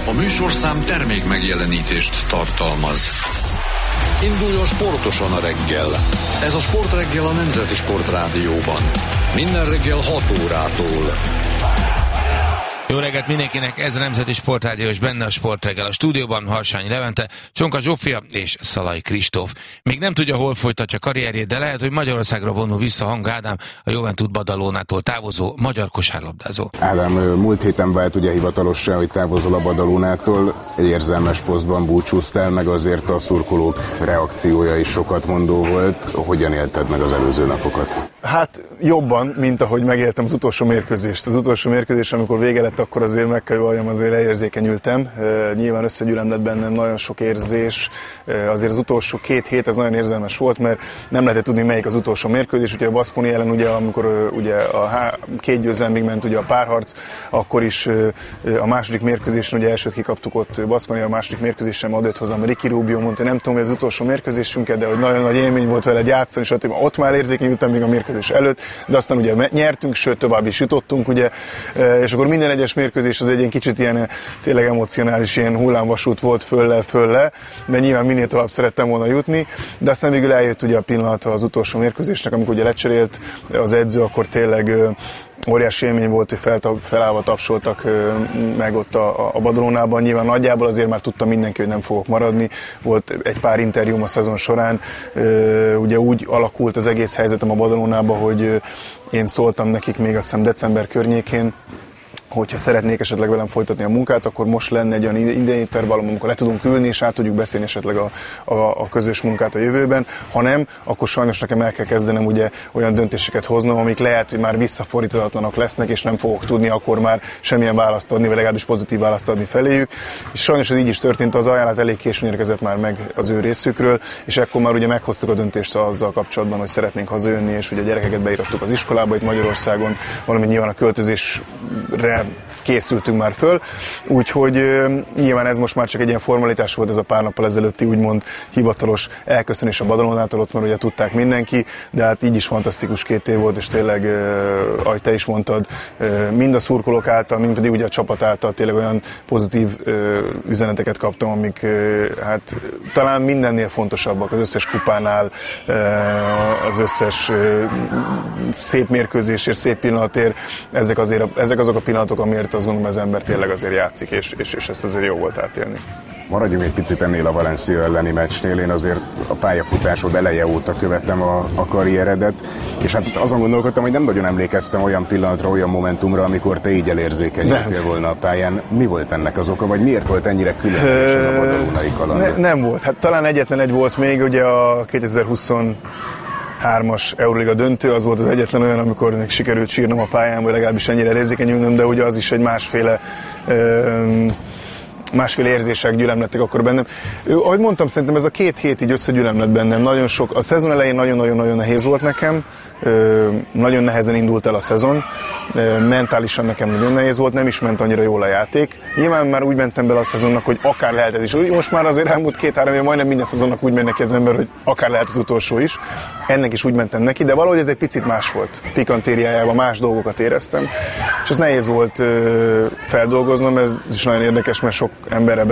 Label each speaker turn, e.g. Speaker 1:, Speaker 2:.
Speaker 1: A műsorszám termék megjelenítést tartalmaz. Induljon sportosan a reggel. Ez a Sportreggel a Nemzeti Sportrádióban. Minden reggel 6 órától.
Speaker 2: Jó reggelt mindenkinek, ez a Nemzeti Sportrádió, és benne a Sportreggel. A stúdióban Harsányi Levente, Csonka Zsófia és Szalai Kristóf. Még nem tudja, hol folytatja karrierjét, de lehet, hogy Magyarországra vonul vissza Hang Ádám, a Juventud Badalónától távozó magyar kosárlabdázó.
Speaker 3: Ádám, múlt héten vált ugye hivatalossá, hogy távozol a Badalónától, egy érzelmes posztban búcsúztál, meg azért a szurkolók reakciója is sokat mondó volt. Hogyan élted meg az előző napokat?
Speaker 4: Hát jobban, mint ahogy megéltem az utolsó mérkőzést. Az utolsó mérkőzés, amikor vége lett, akkor azért meg kell valljam, azért leérzékenyültem. Nyilván összegyűlöm lett bennem nagyon sok érzés. Azért az utolsó 2 hét ez nagyon érzelmes volt, mert nem lehetett tudni, melyik az utolsó mérkőzés. Ugye a Baskonia ellen, ugye, amikor ugye a 2 győzelmig ment ugye a párharc, akkor is a második mérkőzésen, ugye elsőt kikaptuk ott Baskonia, a második mérkőzésen adott hozzám Ricky Rubio, mondta, nem tudom, hogy az utolsó mérkőzésünket, de hogy nagyon nagy élmény volt vele játszani, és ott már érzékenyültem még a mérkőzés előtt, de aztán ugye nyertünk, sőt tovább is jutottunk, ugye, és akkor minden egyes mérkőzés az egy kicsit ilyen tényleg emocionális, ilyen hullámvasút volt fölle, de nyilván minél tovább szerettem volna jutni, de aztán végül eljött ugye a pillanat az utolsó mérkőzésnek, amikor ugye lecserélt az edző, akkor tényleg óriási élmény volt, hogy felállva tapsoltak meg ott a Badalónában. Nyilván nagyjából azért már tudta mindenki, hogy nem fogok maradni. Volt egy pár interjúm a szezon során. Ugye úgy alakult az egész helyzetem a Badalónában, hogy én szóltam nekik még azt hiszem december környékén, hogyha szeretnék esetleg velem folytatni a munkát, akkor most lenne egy olyan idejétervallum, amikor le tudunk ülni, és át tudjuk beszélni esetleg a közös munkát a jövőben. Ha nem, akkor sajnos nekem el kell kezdenem ugye olyan döntéseket hoznom, amik lehet, hogy már visszafordíthatatlanok lesznek, és nem fogok tudni akkor már semmilyen választ adni, vagy legalábbis pozitív választ adni feléjük. És sajnos ez így is történt, az ajánlat elég későn érkezett már meg az ő részükről, és ekkor már ugye meghoztuk a döntést azzal kapcsolatban, hogy szeretnénk hazajönni, és ugye a gyerekeket beirattuk az iskolába itt Magyarországon, valamint nyilván a költözésre készültünk már föl, úgyhogy nyilván ez most már csak egy ilyen formalitás volt, ez a pár nappal ezelőtti úgymond hivatalos elköszönés a Badalónától, ott már ugye tudták mindenki, de hát így is fantasztikus 2 év volt, és tényleg, ahogy te is mondtad, mind a szurkolók által, mind pedig ugye a csapat által tényleg olyan pozitív üzeneteket kaptam, amik hát talán mindennél fontosabbak, az összes kupánál, az összes szép mérkőzésért, szép pillanatért, ezek azok a pillanatok, amiért azt gondolom, az ember tényleg azért játszik, és ezt azért jó volt átélni.
Speaker 3: Maradjunk egy picit ennél a Valencia elleni meccsnél, én azért a pályafutásod eleje óta követtem a karrieredet, és hát azon gondolkodtam, hogy nem nagyon emlékeztem olyan pillanatra, olyan momentumra, amikor te így elérzékenyültél volna a pályán. Mi volt ennek az oka, vagy miért volt ennyire különleges ez a badalónai kaland?
Speaker 4: Nem volt, hát talán egyetlen egy volt még, ugye a 2023-as Euroliga döntő, az volt az egyetlen olyan, amikor még sikerült sírnom a pályán, vagy legalábbis ennyire érzékenyülnöm, de ugye az is egy másféle érzések gyülemlettek akkor bennem. Ahogy mondtam, szerintem ez a 2 hét így összegyülemlett bennem. Nagyon sok, a szezon elején nagyon-nagyon nehéz volt nekem, nagyon nehezen indult el a szezon, mentálisan nekem nagyon nehéz volt, nem is ment annyira jól a játék. Nyilván már úgy mentem bele a szezonnak, hogy akár lehet ez is. Most már azért elmúlt 2-3 év, majdnem minden szezonnak úgy megy neki az ember, hogy akár lehet az utolsó is. Ennek is úgy mentem neki, de valahogy ez egy picit más volt. Pikantériájában más dolgokat éreztem, és ez nehéz volt feldolgoznom, ez is nagyon érdekes, mert sok emberrel